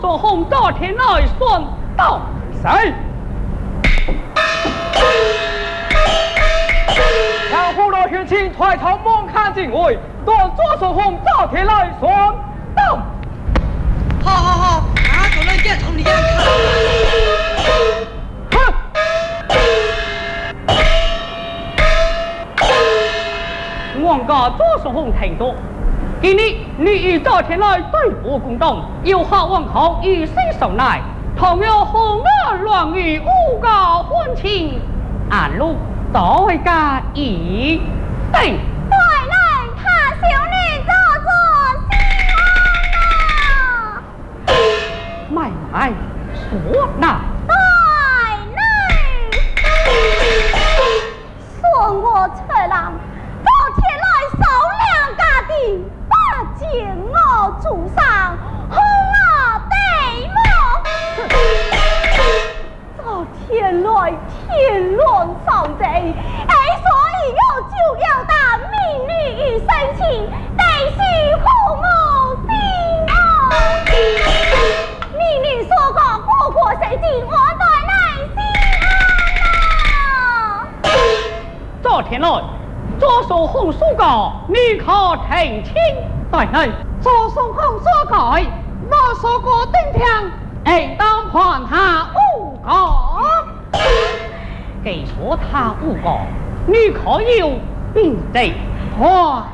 所红昨天来算到谁？强虎罗血清，退朝猛看进位，断左所红昨天来算到。 好，俺就能见从你眼看。 王家左所红听到。今日你以昨天来对簿公道，有好王后以身受难，同有红儿乱语诬告婚情，暗路代加一定。 快来，他小女做新郎啊！ 买说那。 算我出郎，昨天来收两家的。见我祖上红我对目，昨天来天乱丧贼，所以我就要打民女与生情，得是红我心啊！民女说过过谁进，我带来心啊！ 昨天来左手红书稿，你可听清？对内左手红所改，我所过顶听，应当判他诬告。既说他诬告，你可有凭证？判